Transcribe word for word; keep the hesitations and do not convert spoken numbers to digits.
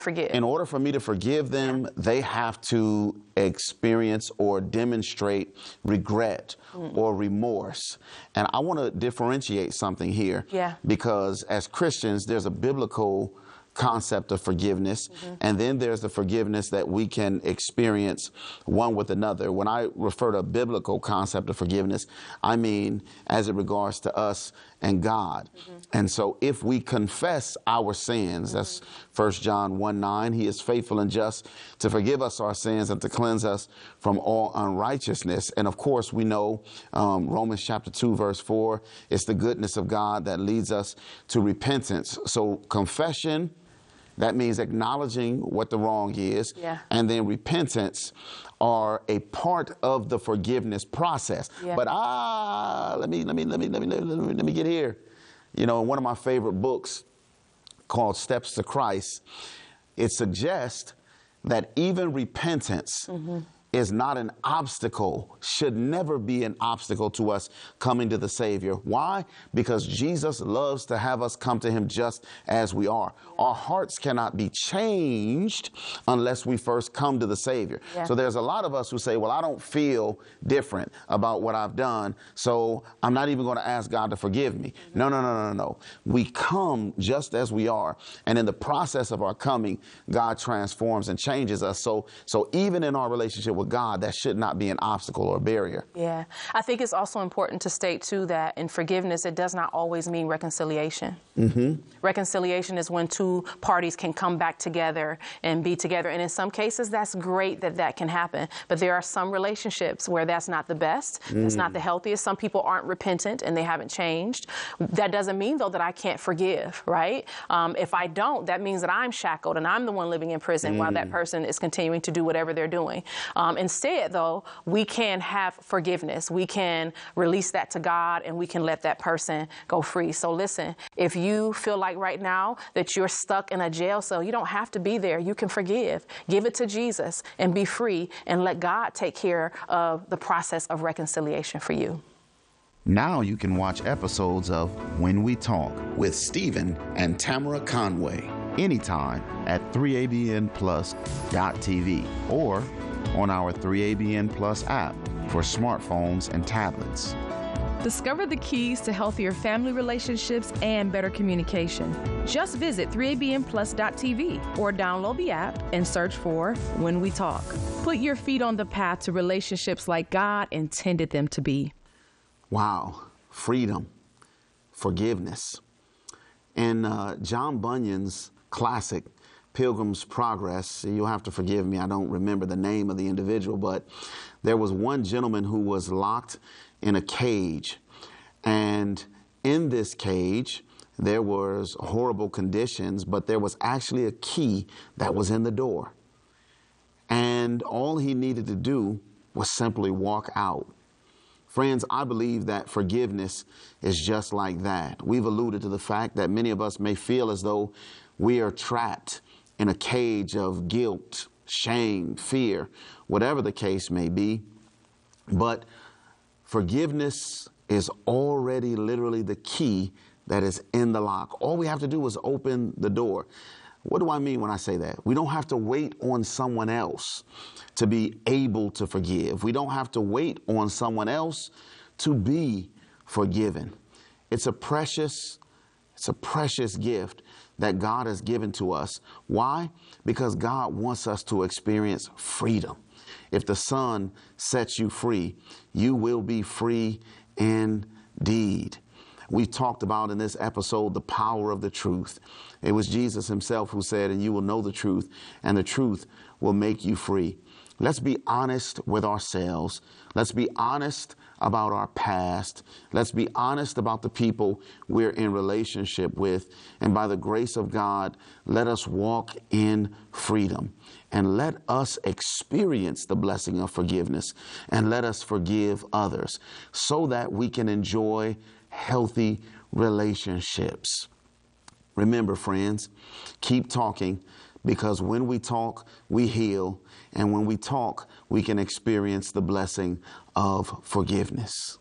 Forgive. In order for me to forgive them, yeah. they have to experience or demonstrate regret mm. or remorse. And I want to differentiate something here. Yeah. Because as Christians, there's a biblical concept of forgiveness, mm-hmm. and then there's the forgiveness that we can experience one with another. When I refer to a biblical concept of forgiveness, I mean as it regards to us and God. Mm-hmm. And so if we confess our sins, mm-hmm. that's First John one nine, he is faithful and just to forgive us our sins and to cleanse us from all unrighteousness. And of course, we know um, Romans chapter two, verse four, it's the goodness of God that leads us to repentance. So confession, that means acknowledging what the wrong is, yeah. and then repentance are a part of the forgiveness process. Yeah. But ah, let me let me let me let me let me let me get here. You know, in one of my favorite books called Steps to Christ, it suggests that even repentance mm-hmm. is not an obstacle, should never be an obstacle to us coming to the Savior. Why? Because Jesus loves to have us come to him just as we are. Yeah. Our hearts cannot be changed unless we first come to the Savior. Yeah. So there's a lot of us who say, well, I don't feel different about what I've done, so I'm not even going to ask God to forgive me. Mm-hmm. No, no, no, no, no. We come just as we are. And in the process of our coming, God transforms and changes us. So, so even in our relationship with with God, that should not be an obstacle or barrier. Yeah. I think it's also important to state, too, that in forgiveness, it does not always mean reconciliation. Mm-hmm. Reconciliation is when two parties can come back together and be together. And in some cases, that's great that that can happen. But there are some relationships where that's not the best. Mm. That's not the healthiest. Some people aren't repentant and they haven't changed. That doesn't mean, though, that I can't forgive, right? Um, if I don't, that means that I'm shackled and I'm the one living in prison mm. while that person is continuing to do whatever they're doing. Um, instead, though, we can have forgiveness. We can release that to God and we can let that person go free. So listen, if you feel like right now that you're stuck in a jail cell, you don't have to be there. You can forgive. Give it to Jesus and be free and let God take care of the process of reconciliation for you. Now you can watch episodes of When We Talk with Stephen and Tamara Conway anytime at three A B N plus dot T V or on our three A B N Plus app for smartphones and tablets. Discover the keys to healthier family relationships and better communication. Just visit three A B N plus dot T V or download the app and search for When We Talk. Put your feet on the path to relationships like God intended them to be. Wow. Freedom. Forgiveness. In uh, John Bunyan's classic, Pilgrim's Progress, you'll have to forgive me, I don't remember the name of the individual, but there was one gentleman who was locked in a cage. And in this cage, there was horrible conditions, but there was actually a key that was in the door. And all he needed to do was simply walk out. Friends, I believe that forgiveness is just like that. We've alluded to the fact that many of us may feel as though we are trapped in a cage of guilt, shame, fear, whatever the case may be. But forgiveness is already literally the key that is in the lock. All we have to do is open the door. What do I mean when I say that? We don't have to wait on someone else to be able to forgive. We don't have to wait on someone else to be forgiven. It's a precious, it's a precious gift that God has given to us. Why? Because God wants us to experience freedom. If the Son sets you free, you will be free indeed. We talked about in this episode the power of the truth. It was Jesus himself who said, and you will know the truth, and the truth will make you free. Let's be honest with ourselves. Let's be honest about our past. Let's be honest about the people we're in relationship with. And by the grace of God, let us walk in freedom. And let us experience the blessing of forgiveness. And let us forgive others so that we can enjoy healthy relationships. Remember, friends, keep talking, because when we talk, we heal. And when we talk, we can experience the blessing of forgiveness.